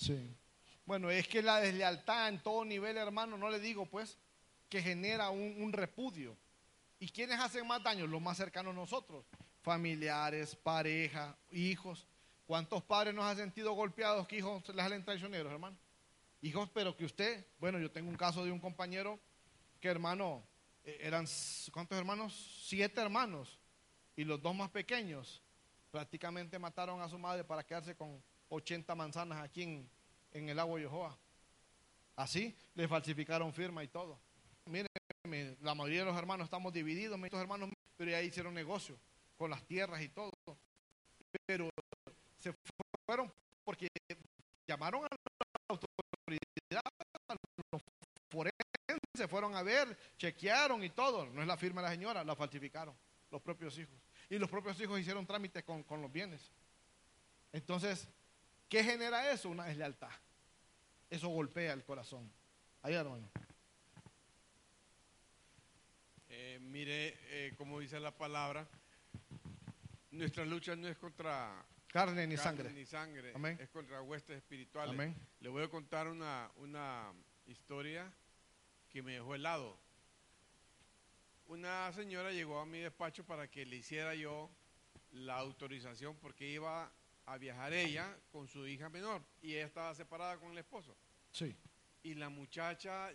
Sí. Bueno, es que la deslealtad en todo nivel, hermano, no le digo pues, que genera un repudio. ¿Y quiénes hacen más daño? Los más cercanos a nosotros. Familiares, pareja, hijos. ¿Cuántos padres nos han sentido golpeados que hijos les salen traicioneros, hermano? Hijos, pero que usted, bueno, yo tengo un caso de un compañero que, hermano, eran, ¿cuántos hermanos? 7 hermanos. Y los 2 más pequeños prácticamente mataron a su madre para quedarse con 80 manzanas aquí en el agua de Jehová. Así, le falsificaron firma y todo. Miren, la mayoría de los hermanos estamos divididos, estos hermanos, pero ya hicieron negocio con las tierras y todo. Pero se fueron porque llamaron a la autoridad, a los forenses, se fueron a ver, chequearon y todo. No es la firma de la señora, la falsificaron los propios hijos. Y los propios hijos hicieron trámites con los bienes. Entonces, ¿qué genera eso? Una deslealtad. Eso golpea el corazón. Ahí, hermano. Mire, como dice la palabra, nuestra lucha no es contra carne ni sangre, Amén. Es contra huestes espirituales. Amén. Le voy a contar una historia que me dejó helado. Una señora llegó a mi despacho para que le hiciera yo la autorización porque iba a viajar ella con su hija menor y ella estaba separada con el esposo. Sí. Y la muchacha,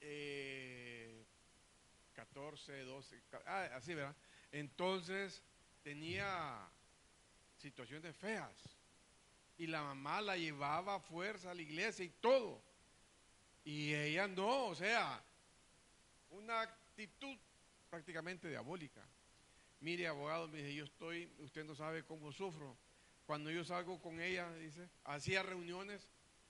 14, 12, así, ¿verdad? Entonces tenía situaciones feas y la mamá la llevaba a fuerza a la iglesia y todo. Y ella no, o sea, una actitud prácticamente diabólica. Mire, abogado, me dice, usted no sabe cómo sufro. Cuando yo salgo con ella, dice, hacía reuniones.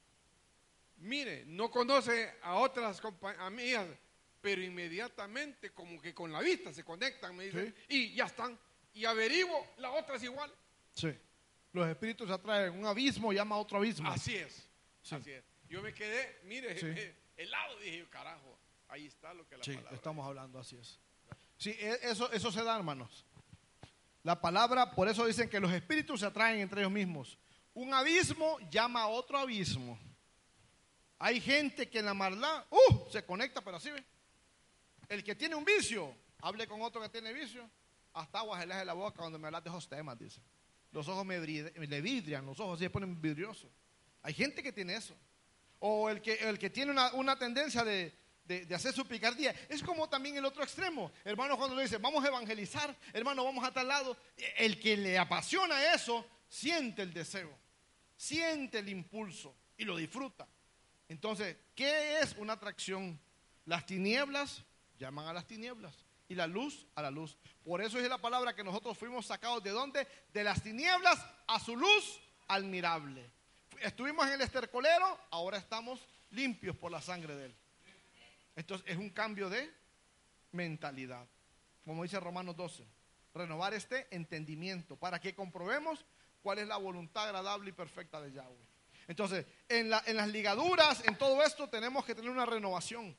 Mire, no conoce a otras amigas, pero inmediatamente como que con la vista se conectan, me dice, ¿sí? Y ya están. Y averiguo, la otra es igual. Sí. Los espíritus atraen. Un abismo llama a otro abismo. Así es. Sí. Así es. Yo me quedé, mire, sí. helado, dije yo, carajo, ahí está lo que la palabra. Estamos hablando, así es. Sí, eso se da, hermanos. La palabra, por eso dicen que los espíritus se atraen entre ellos mismos. Un abismo llama a otro abismo. Hay gente que en la maldad, se conecta, pero así ve. El que tiene un vicio, hable con otro que tiene vicio, hasta agua se le hace la boca cuando me hablas de esos temas, dice. Los ojos me vidrian, los ojos se ponen vidriosos. Hay gente que tiene eso. O el que tiene una tendencia de hacer su picardía. Es como también el otro extremo. Hermano, cuando le dice, vamos a evangelizar, hermano, vamos a tal lado. El que le apasiona eso, siente el deseo, siente el impulso y lo disfruta. Entonces, ¿qué es una atracción? Las tinieblas llaman a las tinieblas y la luz a la luz. Por eso es la palabra que nosotros fuimos sacados ¿de dónde? De las tinieblas a su luz admirable. Estuvimos en el estercolero, ahora estamos limpios por la sangre de él. Entonces es un cambio de mentalidad. Como dice Romanos 12, renovar este entendimiento para que comprobemos cuál es la voluntad agradable y perfecta de Yahweh. Entonces, en las ligaduras, en todo esto tenemos que tener una renovación.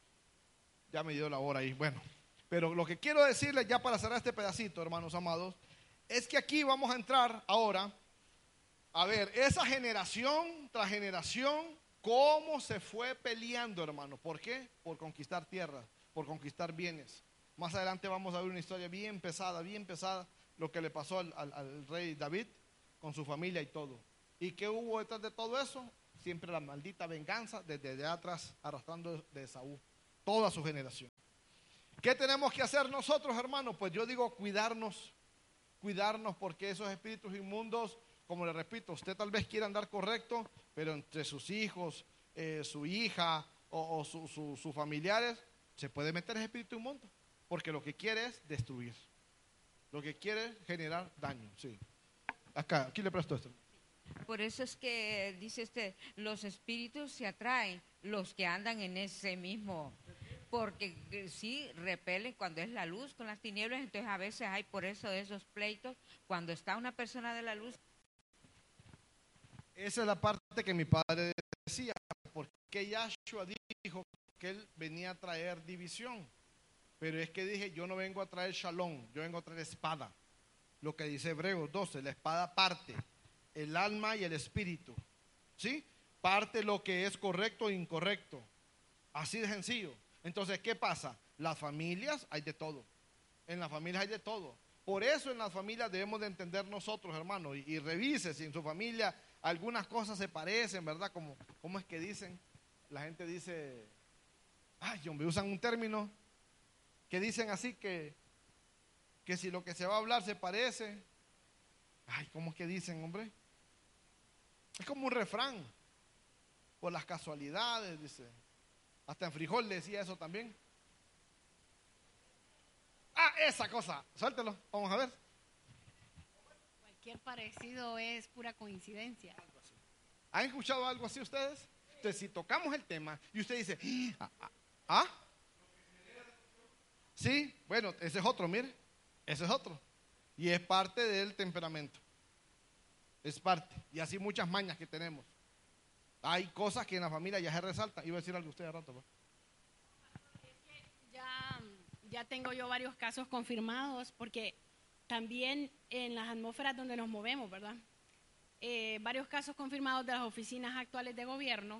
Ya me dio la hora ahí, bueno. Pero lo que quiero decirles ya para cerrar este pedacito, hermanos amados, es que aquí vamos a entrar ahora a ver esa generación tras generación, cómo se fue peleando, hermano. ¿Por qué? Por conquistar tierras, por conquistar bienes. Más adelante vamos a ver una historia bien pesada, lo que le pasó al rey David con su familia y todo. ¿Y qué hubo detrás de todo eso? Siempre la maldita venganza desde atrás, arrastrando de Saúl, toda su generación. ¿Qué tenemos que hacer nosotros, hermanos? Pues yo digo cuidarnos porque esos espíritus inmundos, como le repito, usted tal vez quiera andar correcto, pero entre sus hijos, su hija o sus familiares, se puede meter ese espíritu inmundo, porque lo que quiere es destruir, lo que quiere es generar daño. Sí. Aquí le presto esto. Por eso es que dice los espíritus se atraen, los que andan en ese mismo, porque sí repelen cuando es la luz con las tinieblas, entonces a veces hay por eso esos pleitos, cuando está una persona de la luz. Esa es la parte que mi padre decía, porque Yahshua dijo que él venía a traer división, pero es que dije, yo no vengo a traer shalom, yo vengo a traer espada, lo que dice Hebreos 12, la espada parte el alma y el espíritu, ¿sí? parte lo que es correcto e incorrecto. Así de sencillo. Entonces, ¿qué pasa? Las familias hay de todo. En las familias hay de todo. Por eso en las familias debemos de entender nosotros, hermanos, y revise si en su familia algunas cosas se parecen, ¿verdad? ¿Cómo es que dicen? La gente dice, ay, hombre, usan un término que dicen así que si lo que se va a hablar se parece. Ay, ¿cómo es que dicen, hombre? Es como un refrán. Por las casualidades, dice. Hasta en frijol decía eso también. Ah, esa cosa. Suéltelo, vamos a ver. Cualquier parecido es pura coincidencia. ¿Han escuchado algo así ustedes? Entonces, si tocamos el tema y usted dice, ¿ah? Sí, bueno, ese es otro, mire. Ese es otro. Y es parte del temperamento. Es parte. Y así muchas mañas que tenemos. Hay cosas que en la familia ya se resaltan. Iba a decir algo usted a rato, ¿va? Ya tengo yo varios casos confirmados, porque también en las atmósferas donde nos movemos, ¿verdad? Varios casos confirmados de las oficinas actuales de gobierno,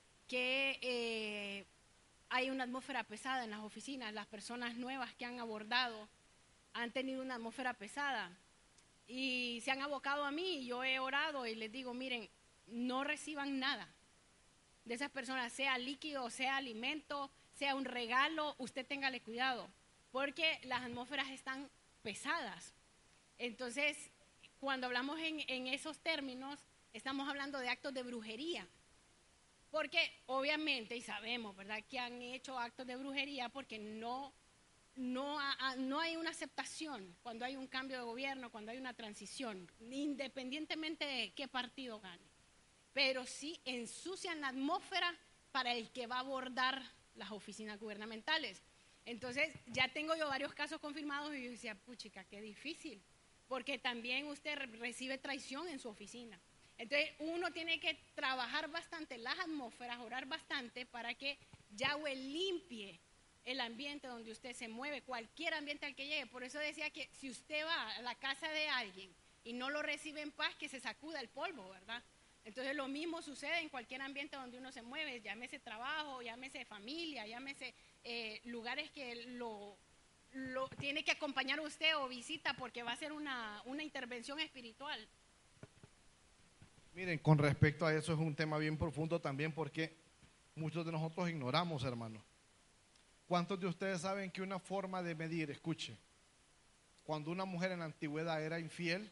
que hay una atmósfera pesada en las oficinas. Las personas nuevas que han abordado han tenido una atmósfera pesada y se han abocado a mí, y yo he orado y les digo, miren, no reciban nada de esas personas, sea líquido, sea alimento, sea un regalo, usted téngale cuidado, porque las atmósferas están pesadas. Entonces, cuando hablamos en esos términos, estamos hablando de actos de brujería, porque obviamente, y sabemos, ¿verdad?, que han hecho actos de brujería porque no hay una aceptación cuando hay un cambio de gobierno, cuando hay una transición, independientemente de qué partido gane. Pero sí ensucian la atmósfera para el que va a abordar las oficinas gubernamentales. Entonces, ya tengo yo varios casos confirmados y yo decía, puchica, qué difícil, porque también usted recibe traición en su oficina. Entonces, uno tiene que trabajar bastante las atmósferas, orar bastante para que Yahweh limpie el ambiente donde usted se mueve, cualquier ambiente al que llegue. Por eso decía que si usted va a la casa de alguien y no lo recibe en paz, que se sacuda el polvo, ¿verdad? Entonces lo mismo sucede en cualquier ambiente donde uno se mueve, llámese trabajo, llámese familia, llámese lugares que lo tiene que acompañar usted o visita, porque va a ser una intervención espiritual. Miren, con respecto a eso es un tema bien profundo también, porque muchos de nosotros ignoramos, hermanos. ¿Cuántos de ustedes saben que una forma de medir, escuche, cuando una mujer en la antigüedad era infiel,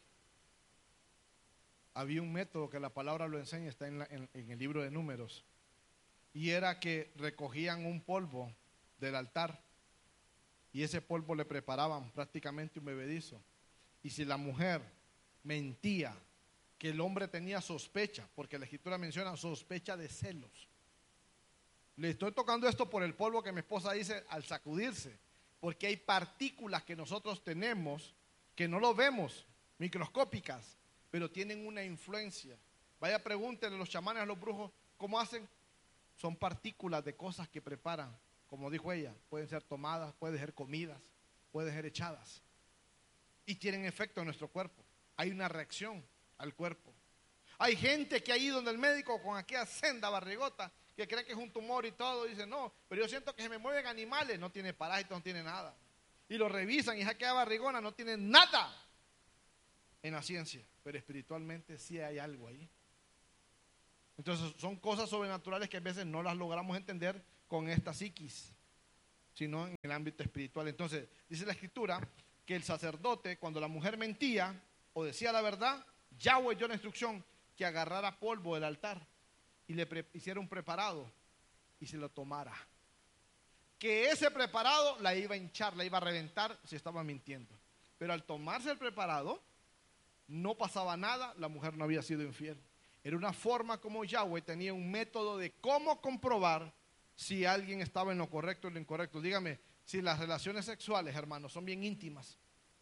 había un método que la palabra lo enseña, está en el libro de Números, y era que recogían un polvo del altar y ese polvo le preparaban prácticamente un bebedizo, y si la mujer mentía que el hombre tenía sospecha, porque la escritura menciona sospecha de celos. Le estoy tocando esto por el polvo que mi esposa dice al sacudirse, porque hay partículas que nosotros tenemos que no lo vemos, microscópicas, pero tienen una influencia. Vaya, pregúntenle a los chamanes, a los brujos, ¿cómo hacen? Son partículas de cosas que preparan, como dijo ella, pueden ser tomadas, pueden ser comidas, pueden ser echadas, y tienen efecto en nuestro cuerpo. Hay una reacción al cuerpo. Hay gente que ha ido donde el médico con aquella senda barrigota, que cree que es un tumor y todo, dice, no, pero yo siento que se me mueven animales, no tiene parásitos, no tiene nada. Y lo revisan y esa queda barrigona, no tiene nada en la ciencia, pero espiritualmente sí hay algo ahí. Entonces son cosas sobrenaturales que a veces no las logramos entender con esta psiquis, sino en el ámbito espiritual. Entonces dice la escritura que el sacerdote, cuando la mujer mentía o decía la verdad, Yahweh dio la instrucción que agarrara polvo del altar y le hiciera un preparado y se lo tomara. Que ese preparado la iba a hinchar, la iba a reventar si estaba mintiendo. Pero al tomarse el preparado, no pasaba nada, la mujer no había sido infiel. Era una forma como Yahweh tenía un método de cómo comprobar si alguien estaba en lo correcto o en lo incorrecto. Dígame, si las relaciones sexuales, hermanos, son bien íntimas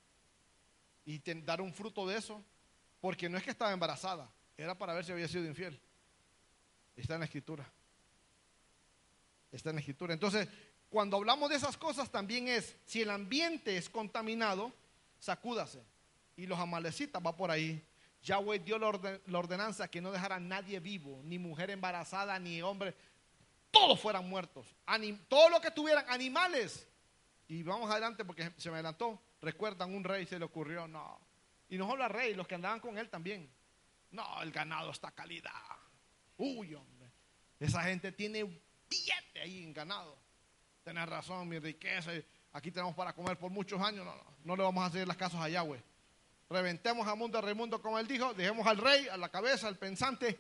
y dar un fruto de eso, porque no es que estaba embarazada, era para ver si había sido infiel. Está en la escritura. Está en la escritura. Entonces, cuando hablamos de esas cosas también es, si el ambiente es contaminado, sacúdase. Y los amalecitas va por ahí. Yahweh dio la ordenanza que no dejara a nadie vivo, ni mujer embarazada, ni hombre, todos fueran muertos, todo lo que tuvieran, animales. Y vamos adelante porque se me adelantó. Recuerdan, un rey se le ocurrió, no. Y no solo al rey, los que andaban con él también. No, el ganado está calidad. Uy, hombre, esa gente tiene billete ahí en ganado. Tenés razón, mi riqueza, aquí tenemos para comer por muchos años. No le vamos a hacer las casas a Yahweh. Reventemos a mundo, a Raimundo, como él dijo, dejemos al rey, a la cabeza, al pensante,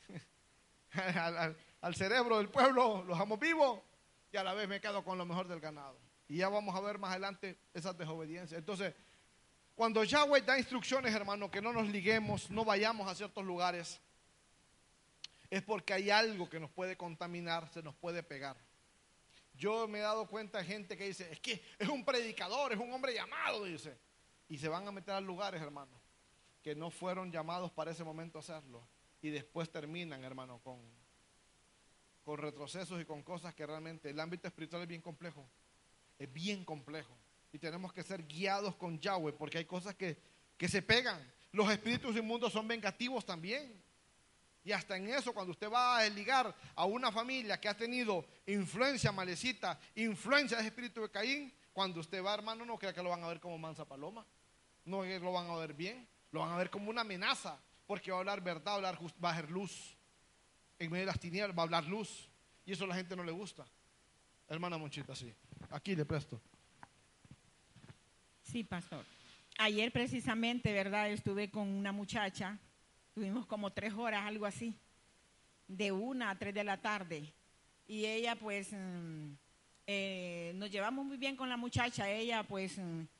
al cerebro del pueblo, los amo vivos, y a la vez me quedo con lo mejor del ganado. Y ya vamos a ver más adelante esas desobediencias. Entonces, cuando Yahweh da instrucciones, hermano, que no nos liguemos, no vayamos a ciertos lugares, es porque hay algo que nos puede contaminar, se nos puede pegar. Yo me he dado cuenta de gente que dice, es que es un predicador, es un hombre llamado, dice. Y se van a meter a lugares, hermano, que no fueron llamados para ese momento a hacerlo. Y después terminan, hermano, con retrocesos y con cosas que realmente el ámbito espiritual es bien complejo. Es bien complejo. Y tenemos que ser guiados con Yahweh, porque hay cosas que se pegan. Los espíritus inmundos son vengativos también. Y hasta en eso, cuando usted va a ligar a una familia que ha tenido influencia malecita, influencia del espíritu de Caín, cuando usted va, hermano, no crea que lo van a ver como mansa paloma. No lo van a ver bien, lo van a ver como una amenaza, porque va a hablar verdad, va a haber luz. En medio de las tinieblas va a hablar luz. Y eso a la gente no le gusta. Hermana Monchita, sí. Aquí le presto. Sí, pastor. Ayer precisamente, ¿verdad? Estuve con una muchacha, tuvimos como 3 horas, algo así, de 1 a 3 de la tarde. Y ella pues, nos llevamos muy bien con la muchacha. Ella pues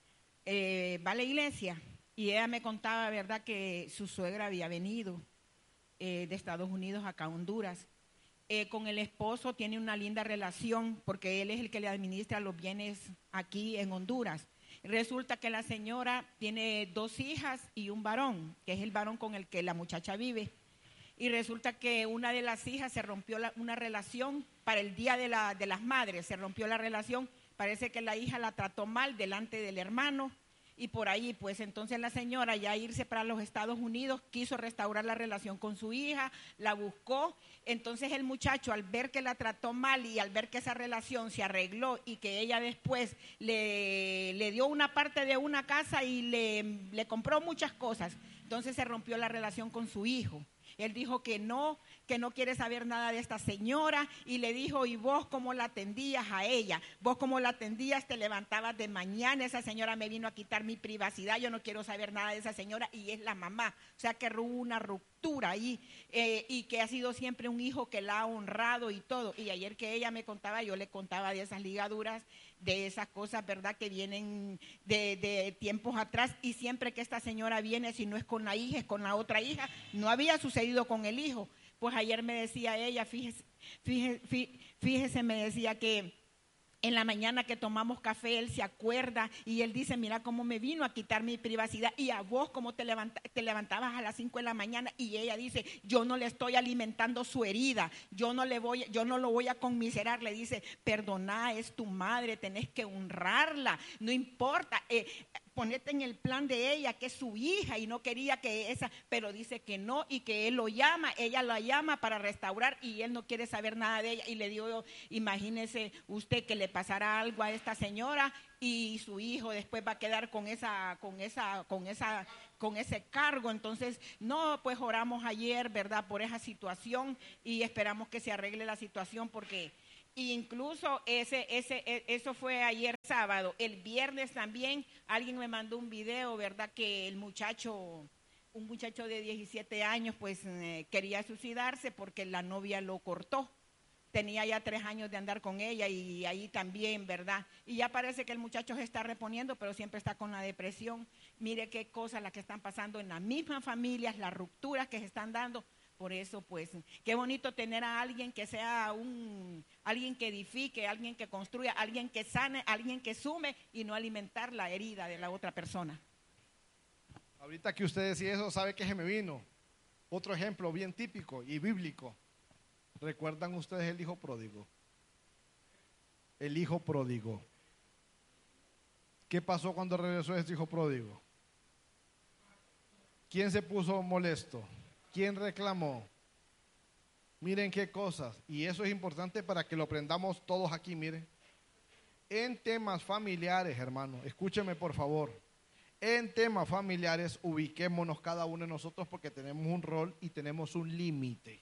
va a la iglesia y ella me contaba, ¿verdad?, que su suegra había venido de Estados Unidos acá a Honduras. Con el esposo tiene una linda relación porque él es el que le administra los bienes aquí en Honduras. Resulta que la señora tiene 2 hijas y un varón, que es el varón con el que la muchacha vive. Y resulta que una de las hijas se rompió una relación para el Día de las Madres, se rompió la relación. Parece que la hija la trató mal delante del hermano y por ahí pues entonces la señora ya irse para los Estados Unidos quiso restaurar la relación con su hija, la buscó. Entonces el muchacho, al ver que la trató mal y al ver que esa relación se arregló y que ella después le dio una parte de una casa y le compró muchas cosas, entonces se rompió la relación con su hijo. Él dijo que no quiere saber nada de esta señora y le dijo, ¿y vos cómo la atendías a ella? ¿Vos cómo la atendías? Te levantabas de mañana, esa señora me vino a quitar mi privacidad, yo no quiero saber nada de esa señora y es la mamá. O sea que hubo una ruptura ahí y que ha sido siempre un hijo que la ha honrado y todo. Y ayer que ella me contaba, yo le contaba de esas ligaduras, de esas cosas, ¿verdad?, que vienen de tiempos atrás y siempre que esta señora viene, si no es con la hija, es con la otra hija. No había sucedido con el hijo. Pues ayer me decía ella, fíjese, me decía que en la mañana que tomamos café, él se acuerda y él dice, mira cómo me vino a quitar mi privacidad y a vos cómo te levantabas a las 5 de la mañana y ella dice, yo no le estoy alimentando su herida, yo no lo voy a conmiserar, le dice, perdona, es tu madre, tenés que honrarla, no importa, ponete en el plan de ella, que es su hija y no quería que esa, pero dice que no y que él lo llama, ella la llama para restaurar y él no quiere saber nada de ella y le digo yo, imagínese usted que le pasará algo a esta señora y su hijo después va a quedar con ese cargo. Entonces, no, pues oramos ayer, ¿verdad?, por esa situación y esperamos que se arregle la situación porque incluso eso fue ayer sábado. El viernes también alguien me mandó un video, ¿verdad?, que un muchacho de 17 años pues quería suicidarse porque la novia lo cortó. Tenía ya 3 años de andar con ella y ahí también, ¿verdad? Y ya parece que el muchacho se está reponiendo, pero siempre está con la depresión. Mire qué cosas las que están pasando en las mismas familias, las rupturas que se están dando. Por eso, pues, qué bonito tener a alguien que sea alguien que edifique, alguien que construya, alguien que sane, alguien que sume y no alimentar la herida de la otra persona. Ahorita que usted decía eso, ¿sabe qué se me vino? Otro ejemplo bien típico y bíblico. ¿Recuerdan ustedes el hijo pródigo? El hijo pródigo. ¿Qué pasó cuando regresó ese hijo pródigo? ¿Quién se puso molesto? ¿Quién reclamó? Miren qué cosas. Y eso es importante para que lo aprendamos todos aquí, miren. En temas familiares, hermano, escúcheme por favor. En temas familiares, ubiquémonos cada uno de nosotros porque tenemos un rol y tenemos un límite.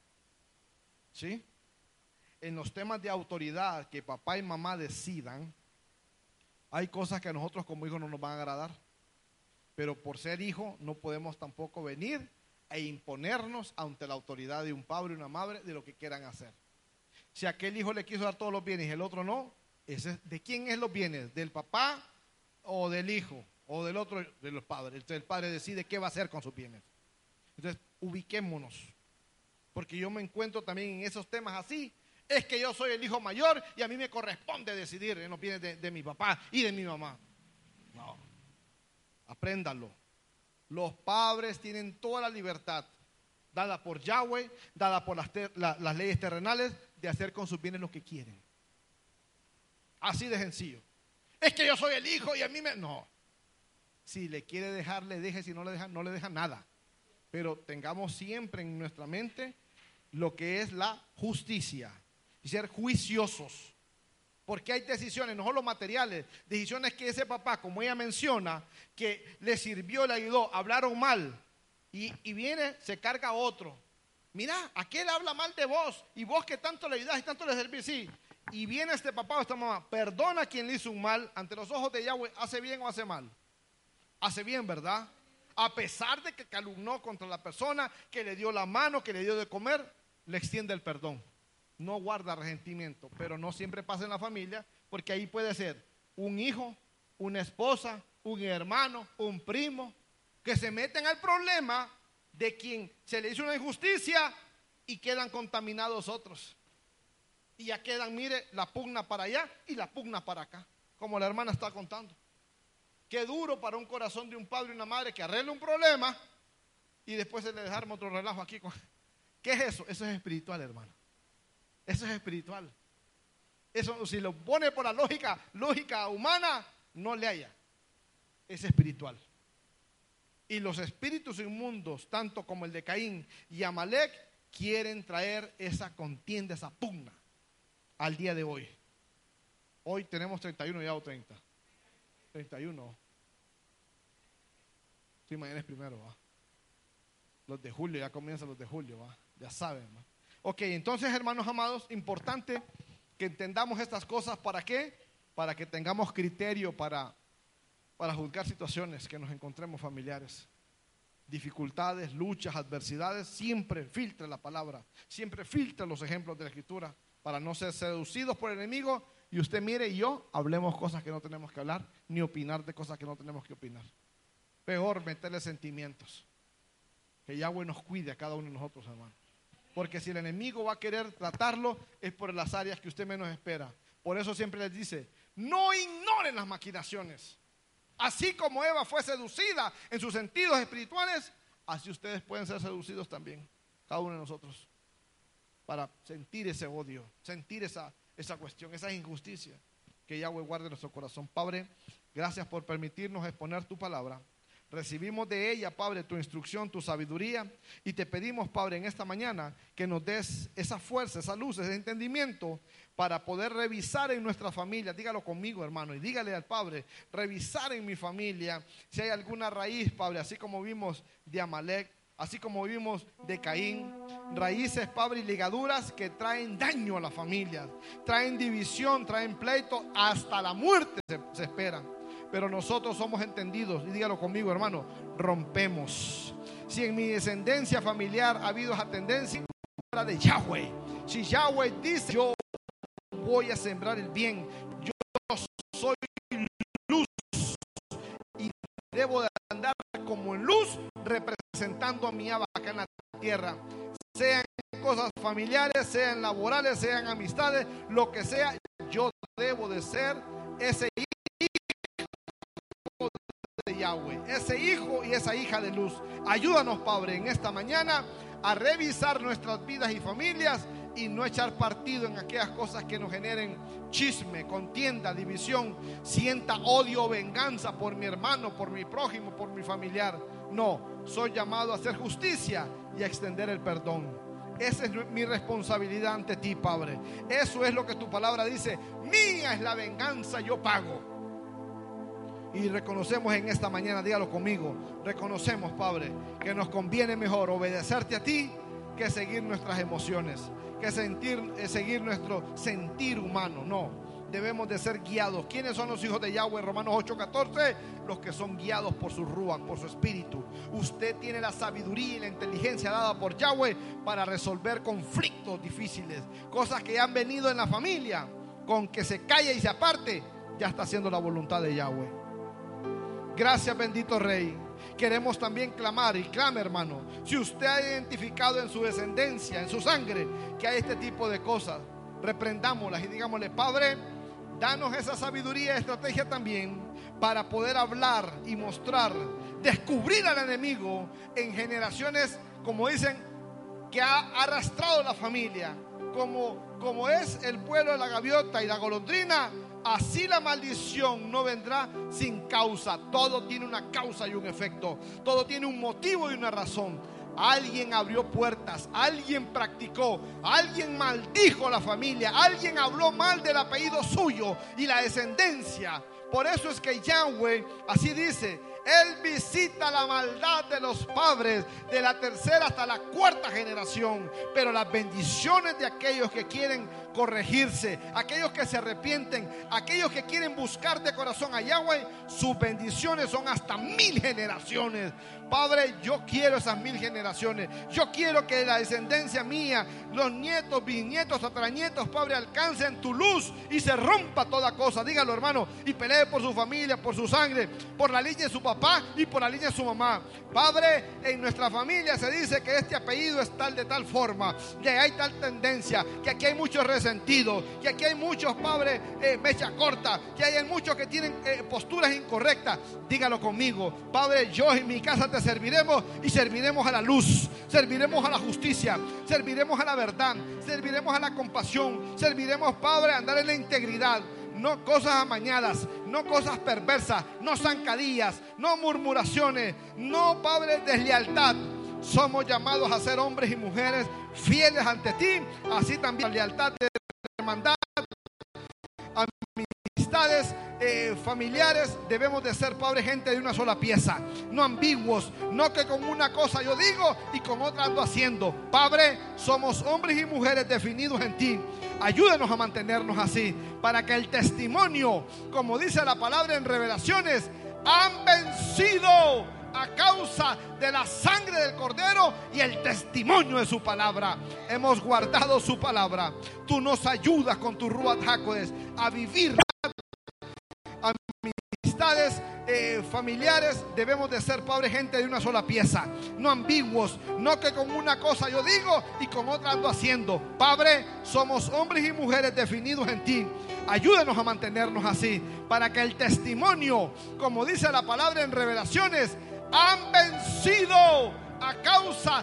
¿Sí? En los temas de autoridad que papá y mamá decidan, hay cosas que a nosotros como hijos no nos van a agradar. Pero por ser hijo no podemos tampoco venir e imponernos ante la autoridad de un padre y una madre de lo que quieran hacer. Si aquel hijo le quiso dar todos los bienes y el otro no, ¿de quién es los bienes? ¿Del papá o del hijo? O del otro, de los padres. Entonces el padre decide qué va a hacer con sus bienes. Entonces ubiquémonos. Porque yo me encuentro también en esos temas así. Es que yo soy el hijo mayor y a mí me corresponde decidir en los bienes de mi papá y de mi mamá. No. Apréndalo. Los padres tienen toda la libertad dada por Yahweh, dada por las leyes terrenales, de hacer con sus bienes lo que quieren. Así de sencillo. Es que yo soy el hijo y a mí me... No. Si le quiere dejar, le deje. Si no le deja, no le deja nada. Pero tengamos siempre en nuestra mente lo que es la justicia y ser juiciosos. Porque hay decisiones, no solo materiales, decisiones que ese papá, como ella menciona, que le sirvió, le ayudó, hablaron mal y viene, se carga a otro. Mira, aquel habla mal de vos y vos que tanto le ayudás y tanto le servís, sí. Y viene este papá o esta mamá, perdona a quien le hizo un mal ante los ojos de Yahweh, ¿hace bien o hace mal? Hace bien, ¿verdad? A pesar de que calumnó contra la persona, que le dio la mano, que le dio de comer, le extiende el perdón. No guarda resentimiento, pero no siempre pasa en la familia, porque ahí puede ser un hijo, una esposa, un hermano, un primo, que se meten al problema de quien se le hizo una injusticia y quedan contaminados otros. Y ya quedan, mire, la pugna para allá y la pugna para acá, como la hermana está contando. Qué duro para un corazón de un padre y una madre que arregle un problema y después se le desarma otro relajo aquí. ¿Qué es eso? Eso es espiritual, hermano. Eso es espiritual. Eso, si lo pone por la lógica humana, no le haya. Es espiritual. Y los espíritus inmundos, tanto como el de Caín y Amalek, quieren traer esa contienda, esa pugna al día de hoy. Hoy tenemos 31 ya o 30. 31. Sí, mañana es primero, ¿va? Los de julio, ya comienzan los de julio, ¿va? Ya saben, ¿va? Ok, entonces, hermanos amados, importante que entendamos estas cosas. ¿Para qué? Para que tengamos criterio para juzgar situaciones que nos encontremos familiares. Dificultades, luchas, adversidades, siempre filtre la palabra, siempre filtre los ejemplos de la Escritura para no ser seducidos por el enemigo y usted mire y yo hablemos cosas que no tenemos que hablar, ni opinar de cosas que no tenemos que opinar. Peor meterle sentimientos. Que Yahweh nos cuide a cada uno de nosotros, hermano. Porque si el enemigo va a querer tratarlo, es por las áreas que usted menos espera. Por eso siempre les dice, no ignoren las maquinaciones. Así como Eva fue seducida en sus sentidos espirituales, así ustedes pueden ser seducidos también, cada uno de nosotros, para sentir ese odio, sentir esa cuestión, esa injusticia. Que Yahweh guarde nuestro corazón. Padre, gracias por permitirnos exponer tu palabra. Recibimos de ella, Padre, tu instrucción, tu sabiduría, y te pedimos, Padre, en esta mañana que nos des esa fuerza, esa luz, ese entendimiento para poder revisar en nuestra familia. Dígalo conmigo, hermano, y dígale al Padre, revisar en mi familia si hay alguna raíz, Padre, así como vimos de Amalek, así como vimos de Caín, raíces, Padre, y ligaduras que traen daño a la familia, traen división, traen pleito, hasta la muerte se esperan. Pero nosotros somos entendidos, y dígalo conmigo, hermano, rompemos. Si en mi descendencia familiar ha habido esa tendencia, habla de Yahweh. Si Yahweh dice, yo voy a sembrar el bien, yo soy luz y debo de andar como en luz, representando a mi Abba acá en la tierra. Sean cosas familiares, sean laborales, sean amistades, lo que sea, yo debo de ser ese hijo de Yahweh, ese hijo y esa hija de luz. Ayúdanos, Padre, en esta mañana a revisar nuestras vidas y familias y no echar partido en aquellas cosas que nos generen chisme, contienda, división, sienta odio o venganza por mi hermano, por mi prójimo, por mi familiar. No, soy llamado a hacer justicia y a extender el perdón. Esa es mi responsabilidad ante ti, Padre. Eso es lo que tu palabra dice. Mía es la venganza, yo pago. Y reconocemos en esta mañana, dígalo conmigo, reconocemos, Padre, que nos conviene mejor obedecerte a ti que seguir nuestras emociones, que seguir nuestro sentir humano. No, debemos de ser guiados. ¿Quiénes son los hijos de Yahweh? Romanos 8:14, los que son guiados por su ruach, por su espíritu. Usted tiene la sabiduría y la inteligencia dada por Yahweh para resolver conflictos difíciles, cosas que han venido en la familia. Con que se calle y se aparte, ya está haciendo la voluntad de Yahweh. Gracias, bendito Rey. Queremos también clamar, y clame, hermano, si usted ha identificado en su descendencia, en su sangre, que hay este tipo de cosas, reprendámoslas y digámosle: Padre, danos esa sabiduría y estrategia también para poder hablar y mostrar, descubrir al enemigo en generaciones, como dicen, que ha arrastrado la familia, como es el vuelo de la gaviota y la golondrina. Así la maldición no vendrá sin causa. Todo tiene una causa y un efecto. Todo tiene un motivo y una razón. Alguien abrió puertas, alguien practicó, alguien maldijo a la familia, alguien habló mal del apellido suyo y la descendencia. Por eso es que Yahweh así dice: Él visita la maldad de los padres de la tercera hasta la cuarta generación, pero las bendiciones de aquellos que quieren corregirse, aquellos que se arrepienten, aquellos que quieren buscar de corazón a Yahweh, sus bendiciones son hasta 1000 generaciones. Padre, yo quiero esas 1000 generaciones. Yo quiero que la descendencia mía, los nietos, bisnietos, tataranietos, Padre, alcancen tu luz y se rompa toda cosa. Dígalo, hermano, y pelee por su familia, por su sangre, por la línea de su papá y por la línea de su mamá. Padre, en nuestra familia se dice que este apellido es tal de tal forma, que hay tal tendencia, que aquí hay muchos resentidos, que aquí hay muchos, Padre, mecha corta, que hay muchos que tienen posturas incorrectas. Dígalo conmigo: Padre, yo en mi casa te serviremos y serviremos a la luz, serviremos a la justicia, serviremos a la verdad, serviremos a la compasión, serviremos, Padre, a andar en la integridad. No cosas amañadas, no cosas perversas, no zancadillas, no murmuraciones, no, Padre, deslealtad. Somos llamados a ser hombres y mujeres fieles ante ti, así también la lealtad de hermandad, amistades, familiares. Debemos de ser, Padre, gente de una sola pieza, no ambiguos, no que con una cosa yo digo y con otra ando haciendo. Padre, somos hombres y mujeres definidos en ti. Ayúdenos a mantenernos así, para que el testimonio, como dice la palabra en Revelaciones, han vencido a causa de la sangre del Cordero y el testimonio de su palabra. Hemos guardado su palabra. Tú nos ayudas con tu Ruach HaKodesh a vivir. Amistades, familiares, debemos de ser, Padre, gente de una sola pieza, no ambiguos, no que con una cosa yo digo y con otra ando haciendo. Padre, somos hombres y mujeres definidos en ti. Ayúdenos a mantenernos así, para que el testimonio, como dice la palabra en Revelaciones, han vencido a causa